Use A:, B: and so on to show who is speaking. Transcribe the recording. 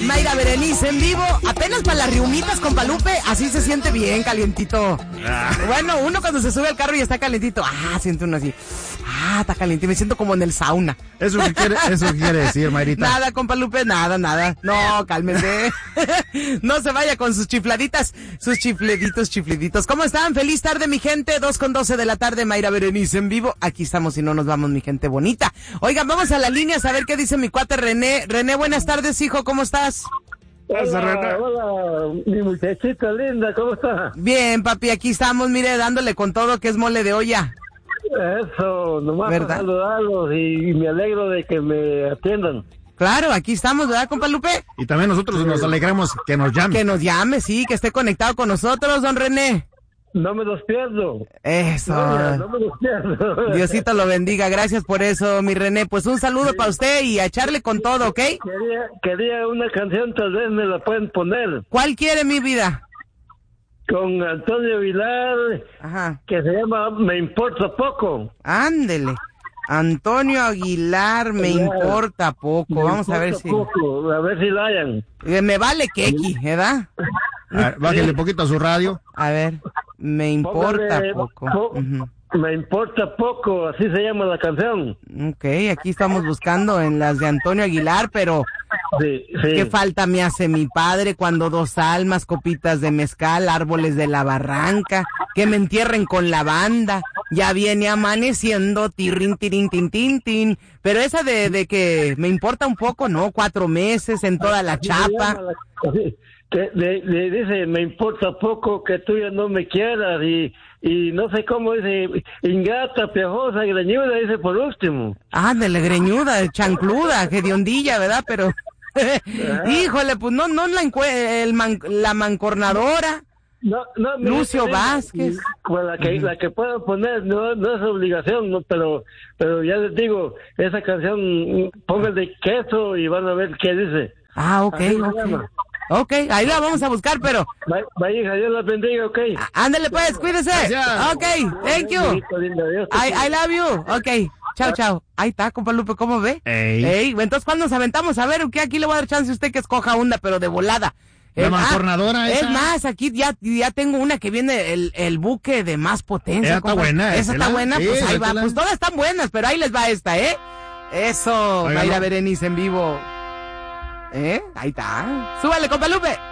A: Mayra Berenice en vivo, apenas para las riumitas, compa Lupe, así se siente bien, calientito. Bueno, uno cuando se sube al carro y está calientito, siente uno así, está calientito, me siento como en el sauna.
B: ¿Eso qué quiere decir, Mayrita?
A: Nada, compa Lupe, nada. No, cálmese. No se vaya con sus chifladitas, sus chifliditos. ¿Cómo están? Feliz tarde, mi gente, 2:12 de la tarde, Mayra Berenice en vivo. Aquí estamos y no nos vamos, mi gente bonita. Oigan, vamos a la línea a ver qué dice mi cuate René. René, buenas tardes, hijo, ¿cómo estás?
C: Hola, mi muchachita linda, ¿cómo está?
A: Bien, papi, aquí estamos, mire, dándole con todo que es mole de olla.
C: Eso, nomás
A: ¿verdad?
C: para saludarlos y me alegro de que me atiendan.
A: Claro, aquí estamos, ¿verdad, compa Lupe?
B: Y también nosotros nos alegramos que nos llame.
A: Que nos llame, sí, que esté conectado con nosotros, don René.
C: No me los pierdo.
A: Eso.
C: No me los pierdo.
A: Diosito lo bendiga, gracias por eso, mi René. Pues un saludo para usted y a echarle con todo, ¿ok?
C: Quería una canción, tal vez me la pueden poner.
A: ¿Cuál quiere, mi vida?
C: Con Antonio Aguilar, que se llama Me Importa Poco.
A: Ándele. Antonio Aguilar, Me Importa Poco. Vamos a ver si...
C: A ver si la hayan.
A: Me vale Keki, ¿verdad?
B: Bájale poquito a su radio.
A: A ver, Me Importa Poco.
C: Me Importa Poco, así se llama la canción.
A: Ok, aquí estamos buscando en las de Antonio Aguilar, pero...
C: Sí.
A: ¿Qué falta me hace mi padre cuando 2 almas, copitas de mezcal, árboles de la barranca, que me entierren con la banda? Ya viene amaneciendo, tirrin, tirin, tin, tin, tin. Pero esa de que me importa un poco, ¿no? 4 meses en toda la chapa.
C: Le dice, me importa poco que tú ya no me quieras y no sé cómo dice, ingrata, piojosa, greñuda, dice por último.
A: Ándale, greñuda, chancluda, que de ondilla, ¿verdad? Pero, híjole, pues no la mancornadora.
C: No,
A: Lucio Vázquez.
C: Pues la que puedan poner no es obligación, no, pero ya les digo, esa canción, pónganle queso y van a ver qué dice.
A: Ok, ahí la vamos a buscar, pero...
C: Vaya, hija, Dios la bendiga, ok.
A: Ándale pues, cuídese. Ok, thank you. I love you. Ok, chao. Ahí está, compa Lupe, ¿cómo ve? Ey, entonces, ¿cuándo nos aventamos? A ver, ¿qué? Aquí le voy a dar chance a usted que escoja una, pero de volada.
B: La mancornadora esa.
A: Es más, aquí ya tengo una que viene el buque de más potencia.
B: Esa está buena.
A: Esa está buena, pues ahí va. Pues todas están buenas, pero ahí les va esta, ¿eh? Eso, Mayra Berenice en vivo. Ahí está. Súbale, compa Lupe.